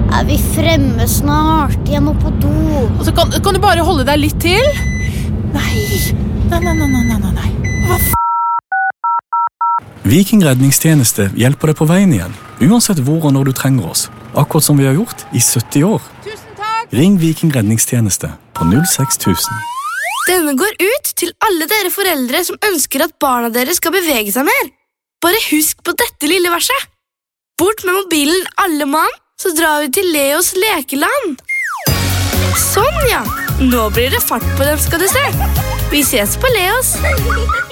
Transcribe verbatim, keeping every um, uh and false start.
Er vi fremme snart? Jeg må på do. Og så kan, kan du bare holde deg litt til? Nei, nei, nei, nei, nei, nei, nei. Hva f***? Viking redningstjeneste hjelper deg på veien igjen, uansett hvor og når du trenger oss. Akkurat som vi har gjort i sytti år. Tusen takk! Ring Viking redningstjeneste på null seks tusen. Denne går ut til alle dere foreldre som ønsker at barna deres skal bevege seg mer. Bare husk på dette lille verset. Bort med mobilen alle mann, så drar vi til Leos lekeland. Sånn ja, nå blir det fart på dem skal du se. Vi ses på Leos.